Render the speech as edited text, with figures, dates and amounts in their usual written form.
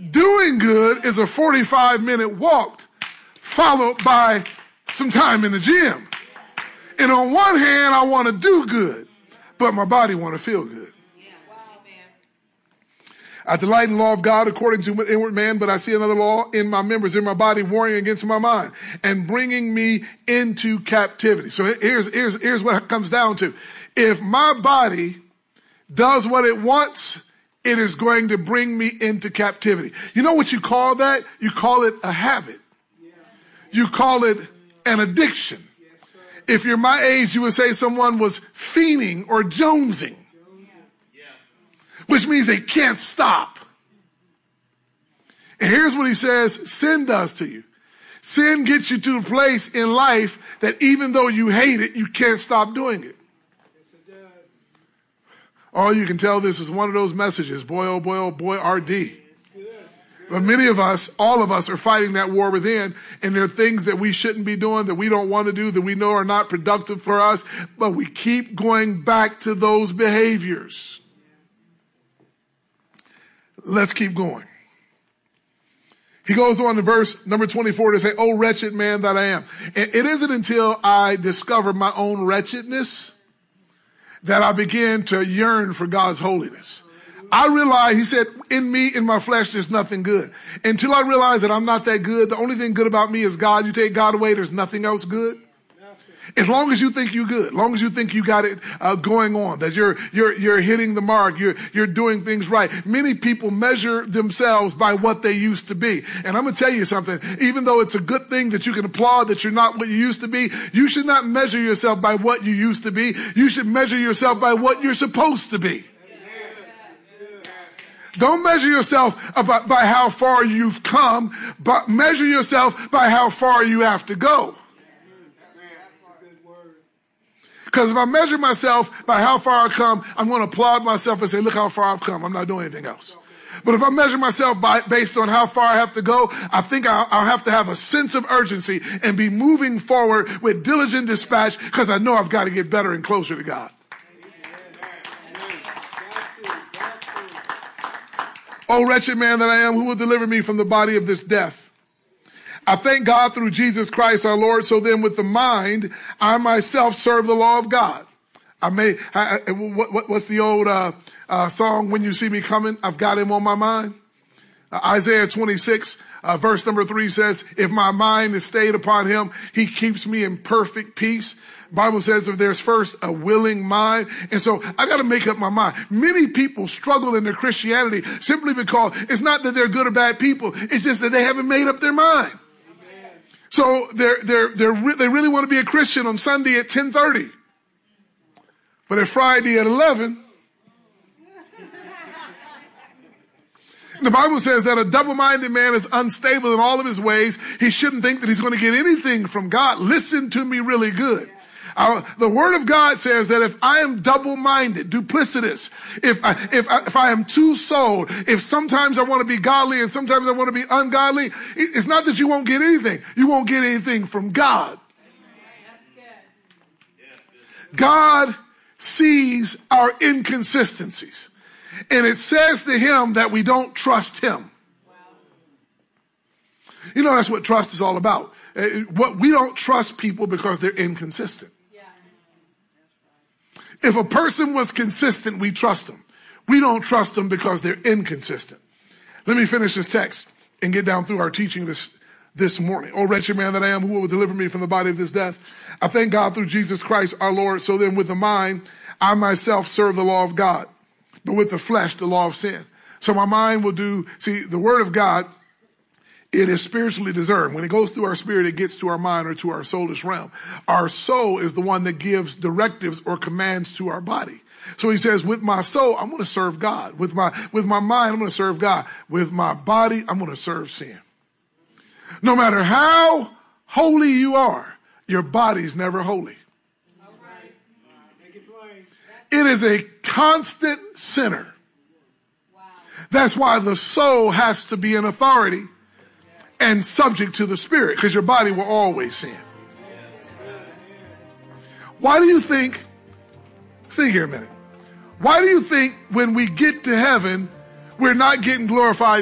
Doing good is a 45-minute walk followed by some time in the gym. And on one hand, I want to do good, but my body want to feel good. I delight in the law of God according to inward man, but I see another law in my members, in my body, warring against my mind and bringing me into captivity. So here's what it comes down to. If my body does what it wants, it is going to bring me into captivity. You know what you call that? You call it a habit. You call it an addiction. If you're my age, you would say someone was fiending or jonesing, which means they can't stop. And here's what he says sin does to you. Sin gets you to a place in life that even though you hate it, you can't stop doing it. All you can tell this is one of those messages, boy, oh boy, RD. But many of us, all of us are fighting that war within, and there are things that we shouldn't be doing, that we don't want to do, that we know are not productive for us, but we keep going back to those behaviors. Let's keep going. He goes on to verse number 24 to say, "Oh, wretched man that I am." It isn't until I discover my own wretchedness that I begin to yearn for God's holiness. I realize, he said, in me, in my flesh, there's nothing good. Until I realize that I'm not that good, the only thing good about me is God. You take God away, there's nothing else good. As long as you think you're good, as long as you think you got it going on, that you're hitting the mark, you're doing things right. Many people measure themselves by what they used to be. And I'm going to tell you something, even though it's a good thing that you can applaud that you're not what you used to be, you should not measure yourself by what you used to be. You should measure yourself by what you're supposed to be. Don't measure yourself by how far you've come, but measure yourself by how far you have to go. Because if I measure myself by how far I come, I'm going to applaud myself and say, look how far I've come. I'm not doing anything else. But if I measure myself based on how far I have to go, I think I'll have to have a sense of urgency and be moving forward with diligent dispatch because I know I've got to get better and closer to God. Oh, wretched man that I am, who will deliver me from the body of this death? I thank God through Jesus Christ our Lord. So then with the mind, I myself serve the law of God. What's the old song, When You See Me Coming? I've got him on my mind. Isaiah 26, verse number 3 says, if my mind is stayed upon him, he keeps me in perfect peace. Bible says if there's first a willing mind. And so I got to make up my mind. Many people struggle in their Christianity simply because it's not that they're good or bad people. It's just that they haven't made up their mind. Amen. So they really want to be a Christian on Sunday at 10:30. But at Friday at 11, the Bible says that a double-minded man is unstable in all of his ways. He shouldn't think that he's going to get anything from God. Listen to me really good. The word of God says that if I am double-minded, duplicitous, if I am two-souled, if sometimes I want to be godly and sometimes I want to be ungodly, it's not that you won't get anything. You won't get anything from God. God sees our inconsistencies. And it says to him that we don't trust him. You know, that's what trust is all about. We don't trust people because they're inconsistent. If a person was consistent, we trust them. We don't trust them because they're inconsistent. Let me finish this text and get down through our teaching this morning. Oh, wretched man that I am, who will deliver me from the body of this death? I thank God through Jesus Christ our Lord. So then with the mind, I myself serve the law of God, but with the flesh, the law of sin. So my mind will the word of God, it is spiritually discerned. When it goes through our spirit, it gets to our mind or to our soulish realm. Our soul is the one that gives directives or commands to our body. So he says, with my soul, I'm going to serve God. With my mind, I'm going to serve God. With my body, I'm going to serve sin. No matter how holy you are, your body's never holy. It is a constant sinner. That's why the soul has to be in authority and subject to the spirit, because your body will always sin. Why do you think, stay here a minute, why do you think when we get to heaven, we're not getting glorified